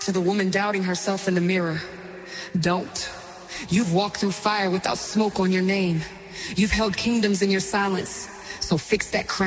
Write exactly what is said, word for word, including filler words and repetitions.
To the woman doubting herself in the mirror, don't. You've walked through fire without smoke on your name. You've held kingdoms in your silence, so fix that crown.